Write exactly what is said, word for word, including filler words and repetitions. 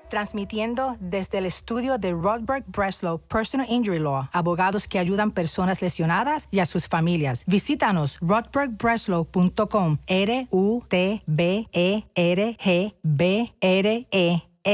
Transmitiendo desde el estudio de Rodberg Breslow Personal Injury Law, abogados que ayudan personas lesionadas y a sus familias. Visítanos rodberg breslow punto com, R U T B E R G B R E